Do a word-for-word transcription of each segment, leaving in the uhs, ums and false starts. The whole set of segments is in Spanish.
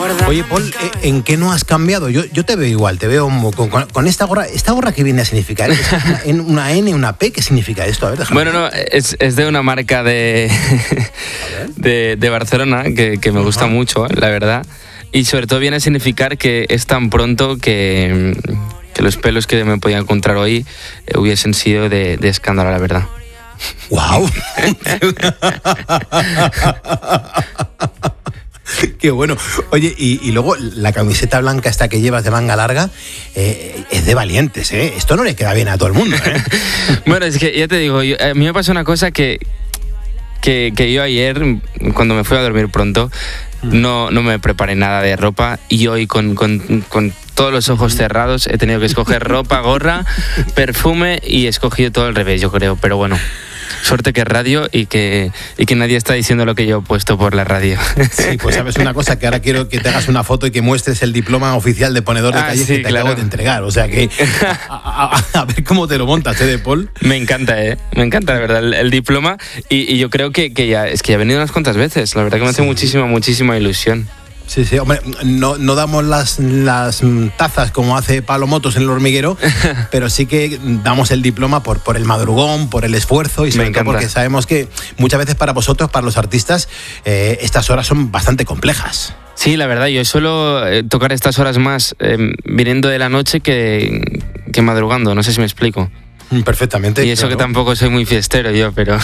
Oye, Paul, ¿en qué no has cambiado? Yo, yo te veo igual, te veo con, con, con esta gorra. ¿Esta gorra qué viene a significar? ¿Es una, una N, una P? ¿Qué significa esto? A ver, déjame. Bueno, no, es, es de una marca de, de, de Barcelona que, que me gusta uh-huh. mucho, la verdad. Y sobre todo viene a significar que es tan pronto que, que los pelos que me podía encontrar hoy eh, hubiesen sido de, de escándalo, la verdad. ¡Guau! Qué bueno. Oye, y, y luego la camiseta blanca esta que llevas de manga larga eh, es de valientes, ¿eh? Esto no le queda bien a todo el mundo, ¿eh? Bueno, es que ya te digo, yo, a mí me pasó una cosa que, que, que yo ayer, cuando me fui a dormir pronto, no, no me preparé nada de ropa y hoy con, con, con todos los ojos cerrados he tenido que escoger ropa, gorra, perfume y he escogido todo al revés, yo creo, pero bueno. Suerte que es radio y que, y que nadie está diciendo lo que yo he puesto por la radio. Sí, pues sabes una cosa, que ahora quiero que te hagas una foto y que muestres el diploma oficial de ponedor de ah, calle sí, que te claro. acabo de entregar. O sea que a, a, a ver cómo te lo montas, ¿eh, de Paul? Me encanta, ¿eh? Me encanta, la verdad, el, el diploma. Y, y yo creo que, que ya es que ya he venido unas cuantas veces. La verdad que me hace sí. muchísima, muchísima ilusión. Sí, sí, hombre, no, no damos las, las tazas como hace Pablo Motos en El Hormiguero, pero sí que damos el diploma por, por el madrugón, por el esfuerzo y sobre todo porque sabemos que muchas veces para vosotros, para los artistas, eh, estas horas son bastante complejas. Sí, la verdad, yo suelo eh, tocar estas horas más eh, viniendo de la noche que, que madrugando, no sé si me explico. Perfectamente. Y eso claro. Que tampoco soy muy fiestero yo, pero...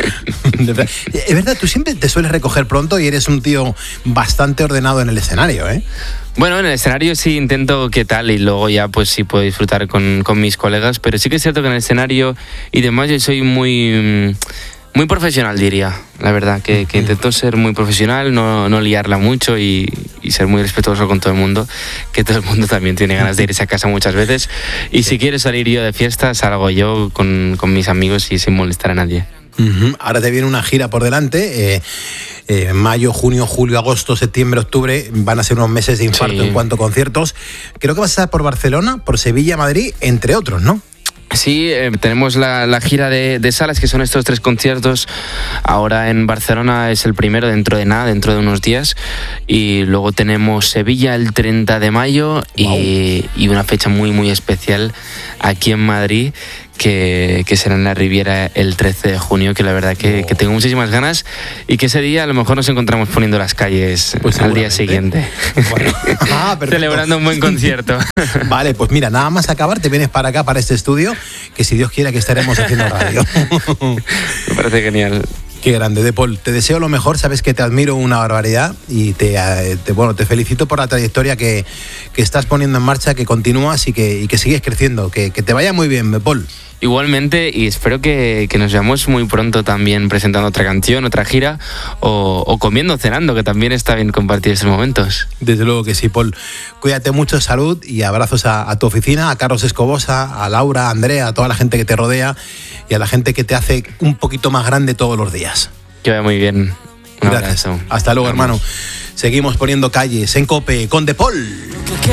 Es verdad, tú siempre te sueles recoger pronto y eres un tío bastante ordenado en el escenario, ¿eh? Bueno, en el escenario sí intento qué tal y luego ya pues sí puedo disfrutar con, con mis colegas, pero sí que es cierto que en el escenario y demás yo soy muy... Muy profesional, diría, la verdad, que, que intento ser muy profesional, no, no liarla mucho y, y ser muy respetuoso con todo el mundo, que todo el mundo también tiene ganas de irse a casa muchas veces. Y si quiero salir yo de fiesta, salgo yo con, con mis amigos y sin molestar a nadie. Uh-huh. Ahora te viene una gira por delante. Eh, eh, mayo, junio, julio, agosto, septiembre, octubre van a ser unos meses de infarto sí. en cuanto a conciertos. Creo que vas a estar por Barcelona, por Sevilla, Madrid, entre otros, ¿no? Sí, eh, tenemos la, la gira de, de salas, que son estos tres conciertos. Ahora en Barcelona es el primero, dentro de nada, dentro de unos días. Y luego tenemos Sevilla el treinta de mayo y, wow. y una fecha muy, muy especial aquí en Madrid, que, que será en la Riviera el trece de junio, que la verdad que, que tengo muchísimas ganas y que ese día a lo mejor nos encontramos poniendo las calles pues al día siguiente. Bueno. Ah, celebrando un buen concierto. Vale, pues mira, nada más acabar te vienes para acá, para este estudio, que si Dios quiera que estaremos haciendo radio. Me parece genial. Qué grande, De Paul. Te deseo lo mejor, sabes que te admiro una barbaridad y te, te, bueno, te felicito por la trayectoria que, que estás poniendo en marcha, que continúas y que, y que sigues creciendo. Que, que te vaya muy bien, De Paul. Igualmente, y espero que, que nos veamos muy pronto también presentando otra canción, otra gira, o, o comiendo, cenando, que también está bien compartir esos momentos. Desde luego que sí, Paul. Cuídate mucho, salud y abrazos a, a tu oficina, a Carlos Escobosa, a Laura, a Andrea, a toda la gente que te rodea y a la gente que te hace un poquito más grande todos los días. Que vaya muy bien. Un Gracias. abrazo. Hasta luego, Vamos. hermano. Seguimos poniendo calles en COPE con De Paul.